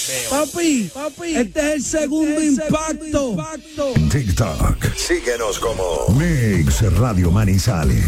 Papi, este es el segundo impacto. TikTok. Síguenos como Mix Radio Manizales.